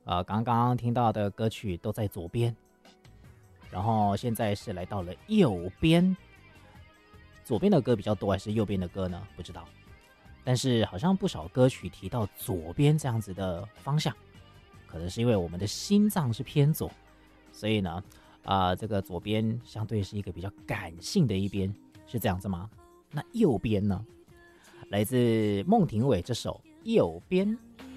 刚刚听到的歌曲都在左边，然后现在是来到了右边。左边的歌比较多还是右边的歌呢？不知道。但是好像不少歌曲提到左边这样子的方向，可能是因为我们的心脏是偏左，所以呢，这个左边相对是一个比较感性的一边，是这样子吗？那右边呢？来自孟庭苇这首《右边》。